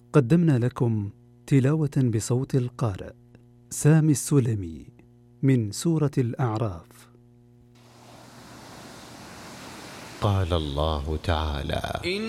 قدمنا لكم تلاوة بصوت القارئ سامي السلمي من سورة الأعراف. قال الله تعالى: